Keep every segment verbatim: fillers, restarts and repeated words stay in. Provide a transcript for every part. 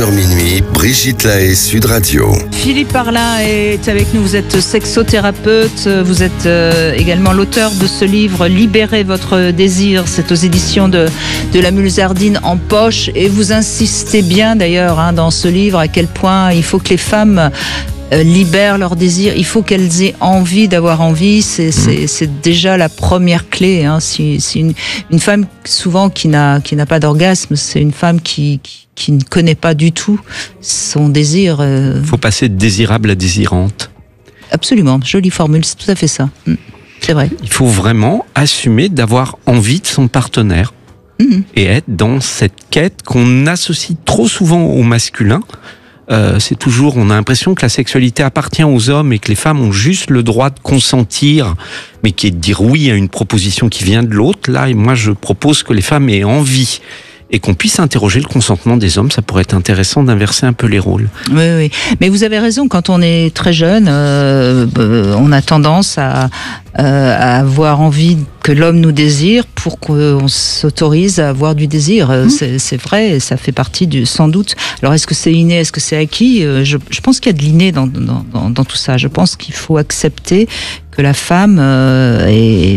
Minuit, Brigitte Lahaie, Sud Radio. Philippe Parlin est avec nous. Vous êtes sexothérapeute. Vous êtes euh, également l'auteur de ce livre Libérez votre désir. C'est aux éditions de, de la Musardine en poche. Et vous insistez bien d'ailleurs hein, dans ce livre à quel point il faut que les femmes euh, libèrent leur désir. Il faut qu'elles aient envie d'avoir envie. C'est, mmh. c'est, c'est déjà la première clé. Hein. Si, si une, une femme souvent qui n'a, qui n'a pas d'orgasme, c'est une femme qui, qui qui ne connaît pas du tout son désir. Il euh... faut passer de désirable à désirante. Absolument, jolie formule, c'est tout à fait ça. C'est vrai. Il faut vraiment assumer d'avoir envie de son partenaire mmh. et être dans cette quête qu'on associe trop souvent au masculin. Euh, c'est toujours, on a l'impression que la sexualité appartient aux hommes et que les femmes ont juste le droit de consentir, mais qui est de dire oui à une proposition qui vient de l'autre. Là, et moi, je propose que les femmes aient envie et qu'on puisse interroger le consentement des hommes. Ça pourrait être intéressant d'inverser un peu les rôles. Oui, oui. Mais vous avez raison, quand on est très jeune, euh, on a tendance à, euh, à avoir envie que l'homme nous désire pour qu'on s'autorise à avoir du désir. Mmh. C'est, c'est vrai, ça fait partie du, sans doute. Alors, est-ce que c'est inné, est-ce que c'est acquis ? je, je pense qu'il y a de l'inné dans, dans, dans, dans tout ça. Je pense qu'il faut accepter que la femme euh, est, est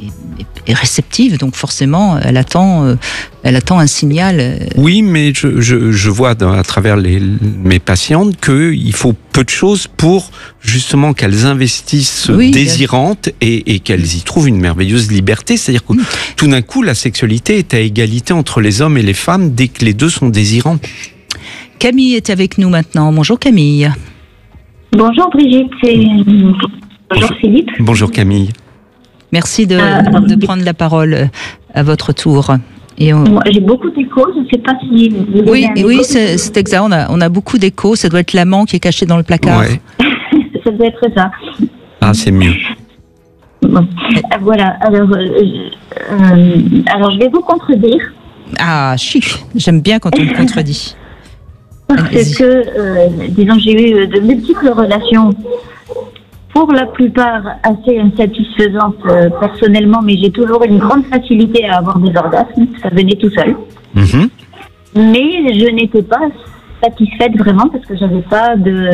est réceptive, donc forcément, elle attend, euh, elle attend un signal. Euh... Oui, mais je, je, je vois dans, à travers les, mes patientes qu'il faut peu de choses pour justement qu'elles investissent oui, désirantes et, et qu'elles y trouvent une merveilleuse liberté. C'est-à-dire que mmh. tout d'un coup, la sexualité est à égalité entre les hommes et les femmes dès que les deux sont désirants. Camille est avec nous maintenant. Bonjour Camille. Bonjour Brigitte, c'est... Bonjour, Bonjour Philippe. Bonjour Camille. Merci de, de prendre la parole à votre tour. Et on... Moi, j'ai beaucoup d'échos, je ne sais pas si... Vous oui, oui c'est, c'est exact, on a, on a beaucoup d'échos, ça doit être l'amant qui est caché dans le placard. Ouais. Ça doit être ça. Ah, c'est mieux. Bon. Voilà, alors, euh, euh, alors je vais vous contredire. Ah, chic, j'aime bien quand on me contredit. Parce que, euh, disons, j'ai eu de multiples relations, pour la plupart assez insatisfaisantes euh, personnellement, mais j'ai toujours une grande facilité à avoir des orgasmes, ça venait tout seul. Mmh. Mais je n'étais pas satisfaite vraiment parce que j'avais pas de,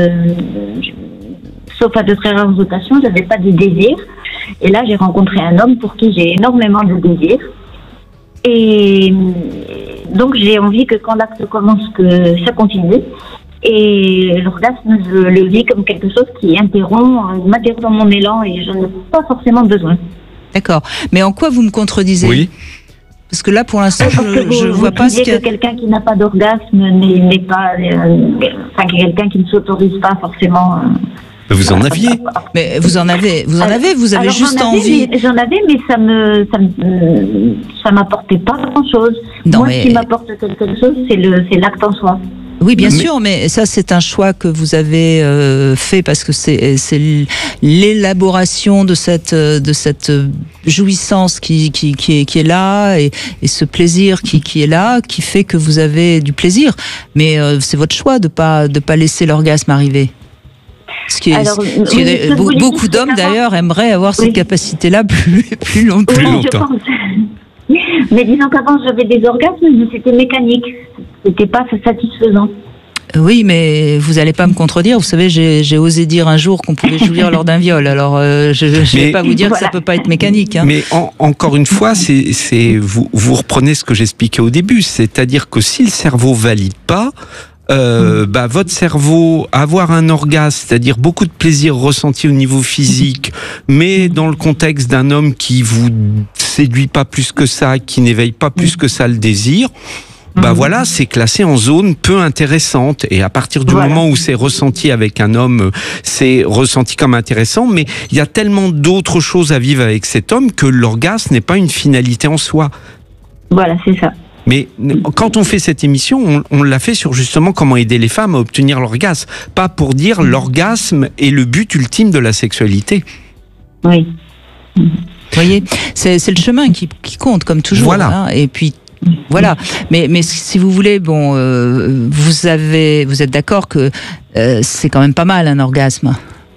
sauf à de très rares occasions, j'avais pas de désir. Et là, j'ai rencontré un homme pour qui j'ai énormément de désir. Et donc, j'ai envie que quand l'acte commence, que ça continue. Et l'orgasme, je le vis comme quelque chose qui interrompt, m'interrompt dans mon élan et je n'en ai pas forcément besoin. D'accord. Mais en quoi vous me contredisez ? Oui. Parce que là, pour l'instant, je ne vois pas ce que... que quelqu'un qui n'a pas d'orgasme n'est, n'est pas... Euh, enfin, quelqu'un qui ne s'autorise pas forcément... Euh, vous en aviez. Mais vous en avez, vous en avez, vous avez Alors, juste j'en avais, envie. Mais, j'en avais, mais ça me, ça me, ça m'apportait pas grand-chose. Non, Moi, mais... ce qui m'apporte quelque chose, c'est le, c'est l'acte en soi. Oui, bien mais... sûr, mais ça, c'est un choix que vous avez euh, fait parce que c'est, c'est l'élaboration de cette, de cette jouissance qui, qui, qui, est, qui est là et, et ce plaisir qui, qui est là, qui fait que vous avez du plaisir. Mais euh, c'est votre choix de pas, de pas laisser l'orgasme arriver. Ce qui est, Alors, ce qui est, oui, beaucoup d'hommes d'ailleurs aimeraient avoir oui. cette capacité-là plus, plus longtemps. Plus oui, longtemps. Mais disons qu'avant j'avais des orgasmes, mais c'était mécanique. C'était pas satisfaisant. Oui, mais vous n'allez pas me contredire. Vous savez, j'ai, j'ai osé dire un jour qu'on pouvait jouir lors d'un viol. Alors, euh, je ne vais pas vous dire voilà. que ça ne peut pas être mécanique. Hein. Mais en, encore une fois, c'est, c'est, vous, vous reprenez ce que j'expliquais au début. C'est-à-dire que si le cerveau ne valide pas, Euh, bah, votre cerveau, avoir un orgasme, c'est-à-dire beaucoup de plaisir ressenti au niveau physique, mais dans le contexte d'un homme qui vous séduit pas plus que ça, qui n'éveille pas plus que ça le désir, bah voilà, c'est classé en zone peu intéressante. Et à partir du voilà. moment où c'est ressenti avec un homme, c'est ressenti comme intéressant, mais il y a tellement d'autres choses à vivre avec cet homme que l'orgasme n'est pas une finalité en soi. Voilà, c'est ça. Mais quand on fait cette émission, on, on l'a fait sur justement comment aider les femmes à obtenir l'orgasme. Pas pour dire l'orgasme est le but ultime de la sexualité. Oui. Vous voyez, c'est, c'est le chemin qui, qui compte, comme toujours. Voilà. Hein, et puis, voilà. Mais, mais si vous voulez, bon, euh, vous, avez, vous êtes d'accord que euh, c'est quand même pas mal un orgasme.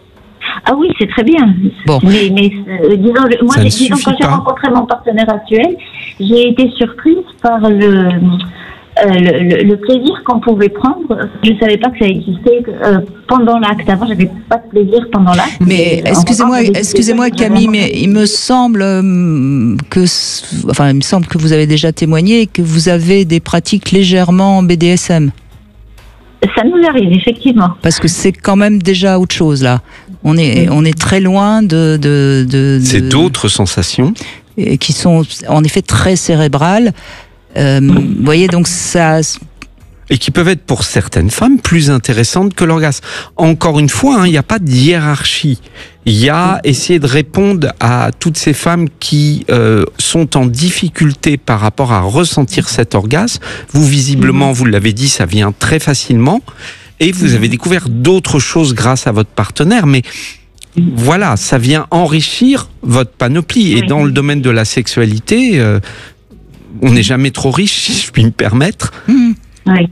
Ah oui, c'est très bien. Bon. Mais, mais euh, disons, moi, disons, quand j'ai rencontré mon partenaire actuel, j'ai été surprise par le, euh, le, le, le plaisir qu'on pouvait prendre, je ne savais pas que ça existait euh, pendant l'acte. Avant, j'avais pas de plaisir pendant l'acte. Mais excusez-moi, excusez-moi Camille, mais il me semble que, enfin, il me semble que vous avez déjà témoigné et que vous avez des pratiques légèrement B D S M. Ça nous arrive, effectivement. Parce que c'est quand même déjà autre chose, là. On est, on est très loin de... de, de, de c'est d'autres sensations. Qui sont, en effet, très cérébrales. Euh, vous voyez, donc ça... Et qui peuvent être, pour certaines femmes, plus intéressantes que l'orgasme. Encore une fois, il hein, n'y a pas de hiérarchie. Il y a essayer de répondre à toutes ces femmes qui euh, sont en difficulté par rapport à ressentir cet orgasme. Vous, visiblement, vous l'avez dit, ça vient très facilement. Et vous avez découvert d'autres choses grâce à votre partenaire. Mais voilà, ça vient enrichir votre panoplie. Et dans le domaine de la sexualité, euh, on n'est jamais trop riche, si je puis me permettre. Oui.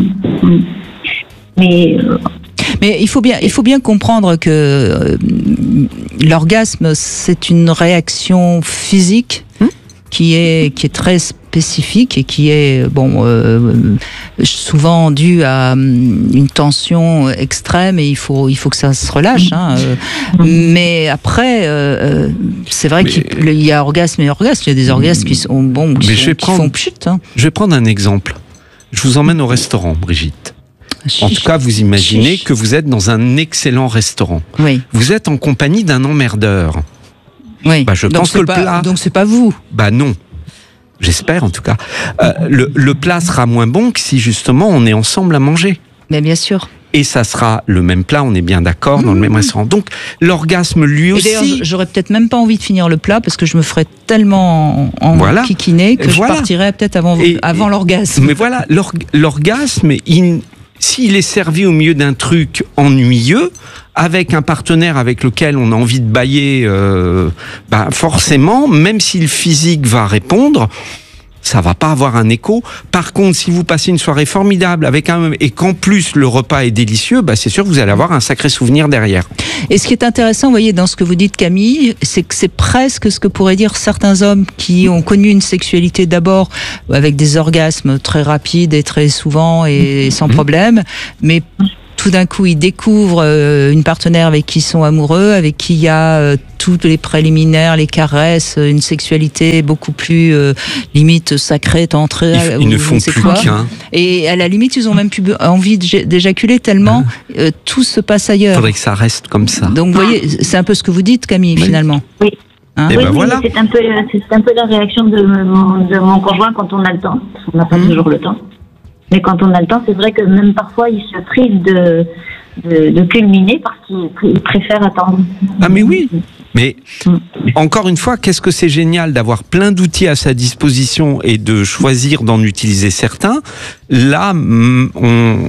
Mais... Mais il faut bien, il faut bien comprendre que euh, l'orgasme, c'est une réaction physique hum qui est qui est très spécifique et qui est bon euh, souvent due à une tension extrême et il faut il faut que ça se relâche. Hein, euh, mais après, euh, c'est vrai mais qu'il y a orgasme et orgasme. Il y a des orgasmes qui sont bon, qui, sont, qui prendre, font pchut. Hein. Je vais prendre un exemple. Je vous emmène au restaurant, Brigitte. En tout cas, vous imaginez que vous êtes dans un excellent restaurant. Oui. Vous êtes en compagnie d'un emmerdeur. Oui. Bah, je donc pense que le pas, plat. Donc c'est pas vous. Bah non. J'espère en tout cas. Euh, le, le plat sera moins bon que si justement on est ensemble à manger. Mais bien sûr. Et ça sera le même plat, on est bien d'accord, mmh. dans le même restaurant. Donc l'orgasme lui et aussi. J'aurais peut-être même pas envie de finir le plat parce que je me ferais tellement en, en voilà. kikiné que voilà. je partirais peut-être avant, et, avant et, l'orgasme. Mais voilà, l'orgasme, il, s'il est servi au milieu d'un truc ennuyeux, avec un partenaire avec lequel on a envie de bâiller, euh, bah forcément, même si le physique va répondre, ça va pas avoir un écho. Par contre, si vous passez une soirée formidable avec un et qu'en plus le repas est délicieux, bah c'est sûr que vous allez avoir un sacré souvenir derrière. Et ce qui est intéressant, vous voyez, dans ce que vous dites, Camille, c'est que c'est presque ce que pourraient dire certains hommes qui ont connu une sexualité d'abord avec des orgasmes très rapides et très souvent et sans problème, mais tout d'un coup, ils découvrent une partenaire avec qui ils sont amoureux, avec qui il y a euh, tous les préliminaires, les caresses, une sexualité beaucoup plus euh, limite sacrée, tantrée. Ils, ils ne font plus qu'un. Et à la limite, ils ont même plus envie d'éjaculer tellement ah. euh, tout se passe ailleurs. Il faudrait que ça reste comme ça. Donc, vous voyez, c'est un peu ce que vous dites, Camille, oui. finalement. Oui. Hein oui, ben oui voilà. c'est un peu, c'est un peu la réaction de mon, de mon conjoint quand on a le temps. On n'a pas mmh. toujours le temps. Mais quand on a le temps, c'est vrai que même parfois, il se prive de, de, de culminer parce qu'il préfère attendre. Ah mais oui. Mais encore une fois, qu'est-ce que c'est génial d'avoir plein d'outils à sa disposition et de choisir d'en utiliser certains. Là, on...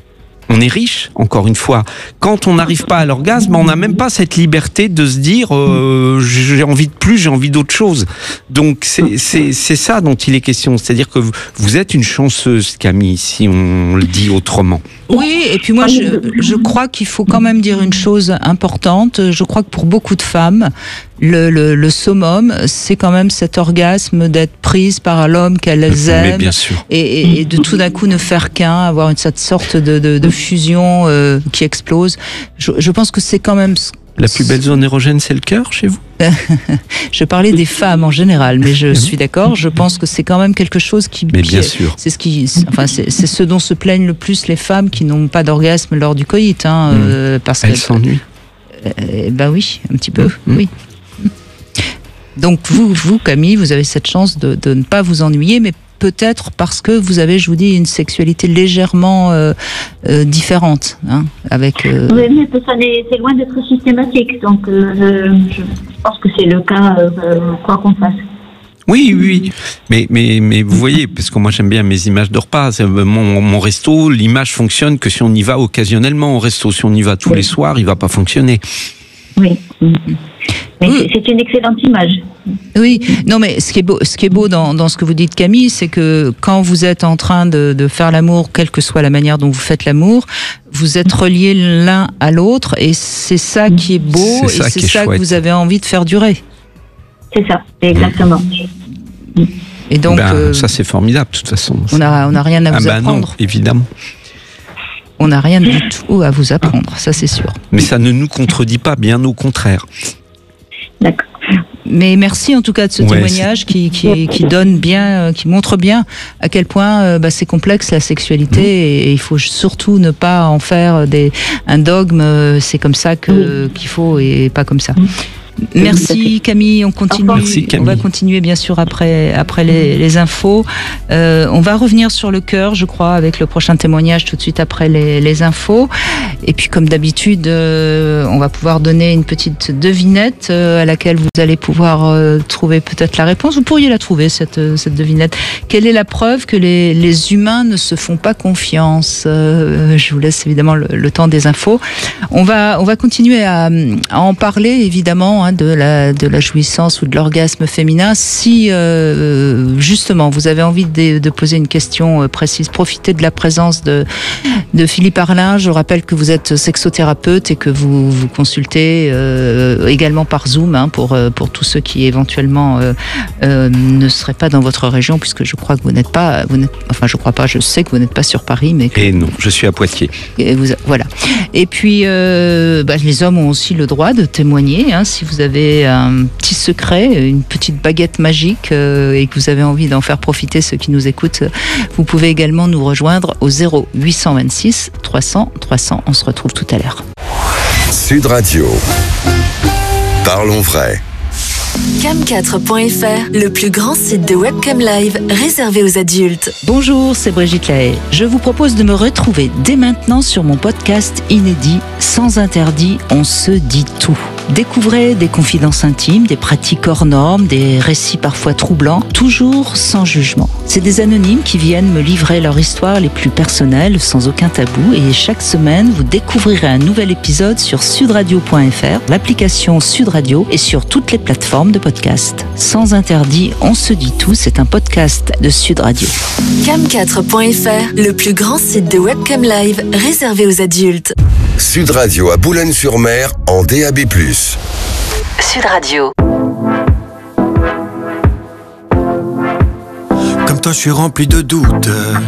On est riche, encore une fois. Quand on n'arrive pas à l'orgasme, on n'a même pas cette liberté de se dire euh, j'ai envie de plus, j'ai envie d'autre chose. Donc c'est, c'est, c'est ça dont il est question. C'est-à-dire que vous, vous êtes une chanceuse, Camille, si on le dit autrement. Oui, et puis moi, je, je crois qu'il faut quand même dire une chose importante. Je crois que pour beaucoup de femmes, le, le, le summum, c'est quand même cet orgasme d'être prise par l'homme qu'elles aiment. Mais bien sûr. Et, et, et de tout d'un coup ne faire qu'un, avoir une, cette sorte de, de, de fusion euh, qui explose. Je, je pense que c'est quand même... La plus belle zone érogène, c'est le cœur, chez vous ? Je parlais des femmes en général, mais je suis d'accord. Je pense que c'est quand même quelque chose qui... Mais bien qui, sûr. C'est ce qui, enfin, c'est, c'est ce dont se plaignent le plus les femmes qui n'ont pas d'orgasme lors du coït, hein, mmh. euh, parce elles s'ennuient. Euh, ben oui, un petit peu, mmh. oui. Donc vous, vous, Camille, vous avez cette chance de, de ne pas vous ennuyer, mais peut-être parce que vous avez, je vous dis, une sexualité légèrement euh, euh, différente, hein, avec. Euh... Oui, mais ça n'est, c'est loin d'être systématique, donc euh, je, je pense que c'est le cas, euh, quoi qu'on fasse. Oui, oui, mais mais mais vous voyez, parce que moi j'aime bien mes images de repas. Mon, mon resto, l'image fonctionne que si on y va occasionnellement au resto. Si on y va tous oui. les soirs, il va pas fonctionner. Oui. Mais oui. c'est une excellente image. Oui, non mais ce qui est beau, ce qui est beau dans, dans ce que vous dites, Camille, c'est que quand vous êtes en train de, de faire l'amour, quelle que soit la manière dont vous faites l'amour, vous êtes reliés l'un à l'autre et c'est ça qui est beau c'est et c'est ça chouette. Que vous avez envie de faire durer. C'est ça, exactement. Et donc, ben, euh, ça c'est formidable de toute façon. On n'a on a rien à ah vous ben apprendre. Non, évidemment. On n'a rien du tout à vous apprendre, ça c'est sûr. Mais ça ne nous contredit pas, bien au contraire. D'accord. Mais merci en tout cas de ce ouais, témoignage qui, qui, qui donne bien, qui montre bien à quel point euh, bah, c'est complexe la sexualité, mmh. et, et il faut surtout ne pas en faire des, un dogme. C'est comme ça que, mmh. qu'il faut et pas comme ça. Mmh. Merci Camille, on continue. Merci, Camille. On va continuer bien sûr après après les, les infos. Euh, on va revenir sur le cœur, je crois, avec le prochain témoignage tout de suite après les, les infos. Et puis comme d'habitude, euh, on va pouvoir donner une petite devinette euh, à laquelle vous allez pouvoir euh, trouver peut-être la réponse. Vous pourriez la trouver cette cette devinette. Quelle est la preuve que les les humains ne se font pas confiance? euh, Je vous laisse évidemment le, le temps des infos. On va on va continuer à, à en parler évidemment. Hein, de la, de la jouissance ou de l'orgasme féminin. Si euh, justement vous avez envie de, de poser une question précise, profitez de la présence de, de Philippe Arlin. Je rappelle que vous êtes sexothérapeute et que vous vous consultez euh, également par Zoom, hein, pour, pour tous ceux qui éventuellement euh, euh, ne seraient pas dans votre région, puisque je crois que vous n'êtes pas, vous n'êtes, enfin je crois pas, je sais que vous n'êtes pas sur Paris, mais que, et non, je suis à Poitiers. Et vous, voilà. Et puis euh, bah, les hommes ont aussi le droit de témoigner, hein, si vous avez un petit secret, une petite baguette magique euh, et que vous avez envie d'en faire profiter ceux qui nous écoutent, vous pouvez également nous rejoindre au zéro huit cent vingt-six trois cents trois cents. On se retrouve tout à l'heure. Sud Radio. Parlons vrai. cam quatre point f r, le plus grand site de webcam live réservé aux adultes. Bonjour, c'est Brigitte Lahaye. Je vous propose de me retrouver dès maintenant sur mon podcast inédit Sans interdit, on se dit tout. Découvrez des confidences intimes, des pratiques hors normes, des récits parfois troublants, toujours sans jugement. C'est des anonymes qui viennent me livrer leur histoire les plus personnelles, sans aucun tabou, et chaque semaine, vous découvrirez un nouvel épisode sur sudradio point f r, l'application Sud Radio et sur toutes les plateformes de podcast. Sans interdit, on se dit tout, c'est un podcast de Sud Radio. cam quatre point f r, le plus grand site de webcam live réservé aux adultes. Sud Radio à Boulogne-sur-Mer en D A B plus. Sud Radio. Comme toi, je suis rempli de doutes.